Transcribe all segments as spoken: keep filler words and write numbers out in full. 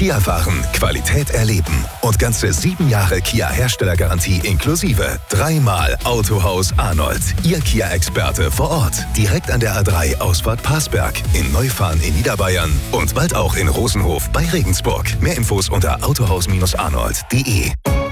Kia fahren, Qualität erleben und ganze sieben Jahre Kia-Herstellergarantie inklusive. Dreimal Autohaus Arnold. Ihr Kia-Experte vor Ort. Direkt an der A drei Ausfahrt Parsberg, in Neufahren in Niederbayern und bald auch in Rosenhof bei Regensburg. Mehr Infos unter autohaus arnold punkt de.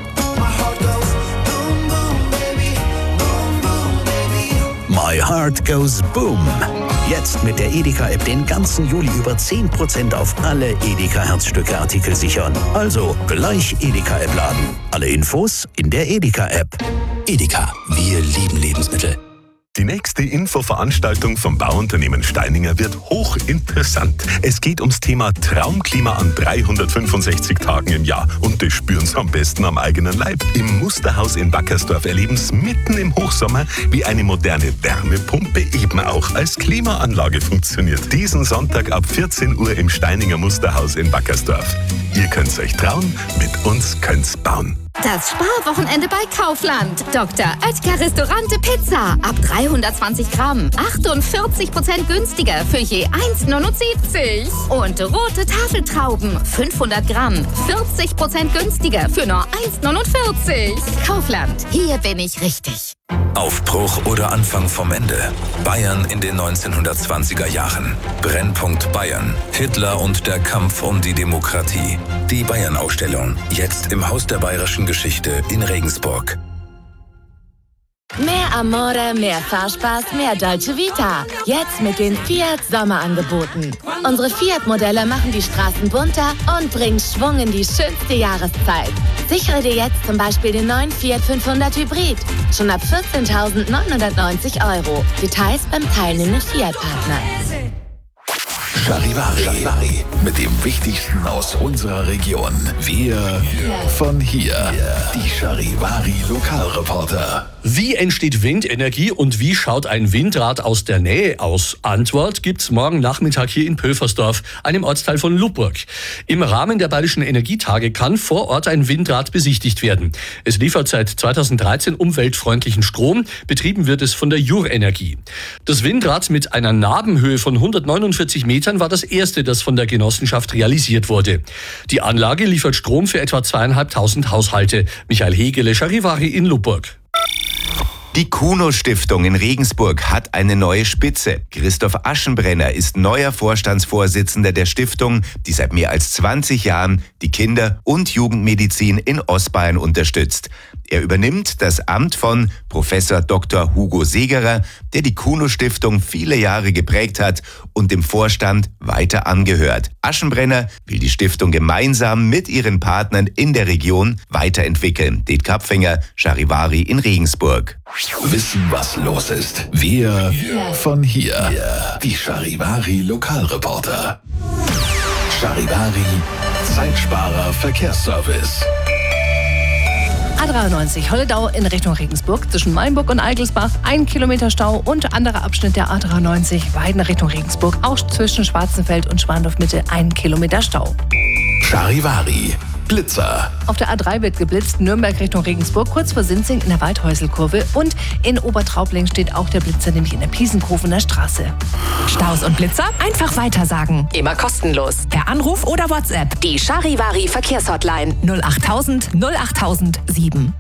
My Heart Goes Boom. Jetzt mit der Edeka-App den ganzen Juli über zehn Prozent auf alle Edeka-Herzstücke-Artikel sichern. Also gleich Edeka-App laden. Alle Infos in der Edeka-App. Edeka, wir lieben Lebensmittel. Die nächste Infoveranstaltung vom Bauunternehmen Steininger wird hochinteressant. Es geht ums Thema Traumklima an dreihundertfünfundsechzig Tagen im Jahr. Und das spüren Sie am besten am eigenen Leib. Im Musterhaus in Wackersdorf erleben Sie mitten im Hochsommer, wie eine moderne Wärmepumpe eben auch als Klimaanlage funktioniert. Diesen Sonntag ab vierzehn Uhr im Steininger Musterhaus in Wackersdorf. Ihr könnt's euch trauen, mit uns könnt's bauen. Das Sparwochenende bei Kaufland. Doktor Oetker Restaurante Pizza. Ab dreihundertzwanzig Gramm. achtundvierzig Prozent günstiger für je eins neunundsiebzig. Und rote Tafeltrauben. fünfhundert Gramm. vierzig Prozent günstiger für nur eins neunundvierzig. Kaufland. Hier bin ich richtig. Aufbruch oder Anfang vom Ende. Bayern in den neunzehnhundertzwanziger Jahren. Brennpunkt Bayern. Hitler und der Kampf um die Demokratie. Die Bayern-Ausstellung. Jetzt im Haus der Bayerischen Geschichte in Regensburg. Mehr Amore, mehr Fahrspaß, mehr Dolce Vita. Jetzt mit den Fiat Sommerangeboten. Unsere Fiat-Modelle machen die Straßen bunter und bringen Schwung in die schönste Jahreszeit. Sichere dir jetzt zum Beispiel den neuen Fiat fünfhundert Hybrid. Schon ab vierzehntausendneunhundertneunzig Euro. Details beim teilnehmenden Fiat-Partner. Charivari. Charivari. Mit dem Wichtigsten aus unserer Region. Wir von hier. Die Charivari Lokalreporter. Wie entsteht Windenergie und wie schaut ein Windrad aus der Nähe aus? Antwort gibt's morgen Nachmittag hier in Pülversdorf, einem Ortsteil von Lubburg. Im Rahmen der Bayerischen Energietage kann vor Ort ein Windrad besichtigt werden. Es liefert seit zweitausenddreizehn umweltfreundlichen Strom. Betrieben wird es von der Jur-Energie. Das Windrad mit einer Nabenhöhe von hundertneunundvierzig Metern war das erste, das von der Genossenschaft realisiert wurde. Die Anlage liefert Strom für etwa zweieinhalbtausend Haushalte. Michael Hegele, Charivari in Lubburg. Die Kuno-Stiftung in Regensburg hat eine neue Spitze. Christoph Aschenbrenner ist neuer Vorstandsvorsitzender der Stiftung, die seit mehr als zwanzig Jahren die Kinder- und Jugendmedizin in Ostbayern unterstützt. Er übernimmt das Amt von Professor Doktor Hugo Segerer, der die Kuno-Stiftung viele Jahre geprägt hat und dem Vorstand weiter angehört. Aschenbrenner will die Stiftung gemeinsam mit ihren Partnern in der Region weiterentwickeln. Det Kapfinger, Charivari in Regensburg. Wissen, was los ist. Wir von hier. Die Charivari Lokalreporter. Charivari Zeitsparer Verkehrsservice. A dreiundneunzig Holledau in Richtung Regensburg zwischen Mainburg und Eigelsbach, ein Kilometer Stau und anderer Abschnitt der A dreiundneunzig Weiden Richtung Regensburg, auch zwischen Schwarzenfeld und Schwandorf Mitte ein Kilometer Stau. Charivari Blitzer. Auf der A drei wird geblitzt, Nürnberg Richtung Regensburg, kurz vor Sinzing in der Waldhäuselkurve. Und in Obertraubling steht auch der Blitzer, nämlich in der Piesenkofener Straße. Staus und Blitzer einfach weitersagen. Immer kostenlos. Per Anruf oder WhatsApp. Die Charivari Verkehrshotline null achttausend null achttausend sieben.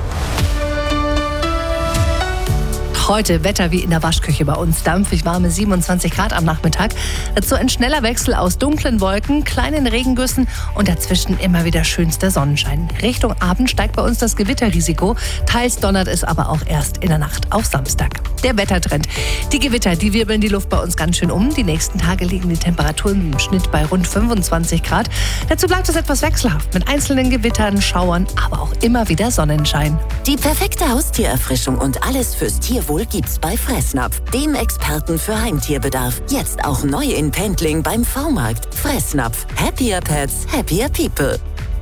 Heute Wetter wie in der Waschküche bei uns. Dampfig warme siebenundzwanzig Grad am Nachmittag. Dazu ein schneller Wechsel aus dunklen Wolken, kleinen Regengüssen und dazwischen immer wieder schönster Sonnenschein. Richtung Abend steigt bei uns das Gewitterrisiko. Teils donnert es aber auch erst in der Nacht auf Samstag. Der Wettertrend. Die Gewitter, die wirbeln die Luft bei uns ganz schön um. Die nächsten Tage liegen die Temperaturen im Schnitt bei rund fünfundzwanzig Grad. Dazu bleibt es etwas wechselhaft mit einzelnen Gewittern, Schauern, aber auch immer wieder Sonnenschein. Die perfekte Haustiererfrischung und alles fürs Tierwohl gibt's bei Fressnapf, dem Experten für Heimtierbedarf. Jetzt auch neu in Pendling beim V-Markt. Fressnapf. Happier Pets, happier People.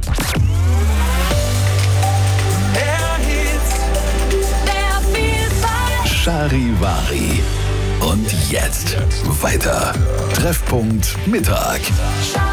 Charivari. Und jetzt weiter. Treffpunkt Mittag.